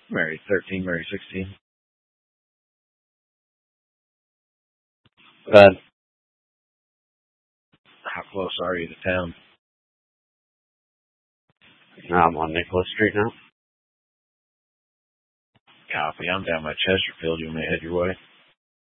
Married 13, married 16. But How close are you to town? I'm on Nicholas Street now. Copy. I'm down by Chesterfield. You may head your way.